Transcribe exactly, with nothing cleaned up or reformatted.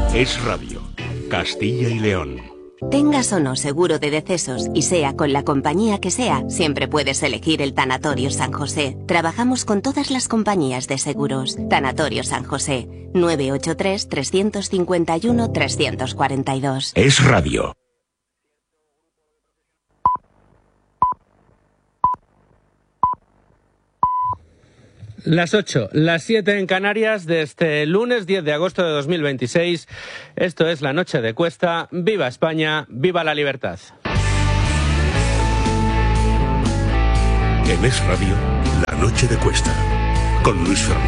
Es Radio, Castilla y León. Tengas o no seguro de decesos y sea con la compañía que sea, siempre puedes elegir el Tanatorio San José. Trabajamos con todas las compañías de seguros. Tanatorio San José, nueve ocho tres, tres cinco uno, tres cuatro dos. Es Radio. Las ocho, las siete en Canarias de este lunes diez de agosto de dos mil veintiséis. Esto es La Noche de Cuesta. ¡Viva España! ¡Viva la libertad! En Es Radio, La Noche de Cuesta, con Luis Fernando.